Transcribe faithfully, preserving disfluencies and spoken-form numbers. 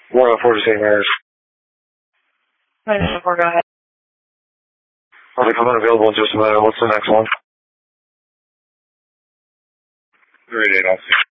one oh four to Saint Mary's. nine oh four, go ahead. I'll be coming available in just a minute. What's the next one? Three eight, I'll see.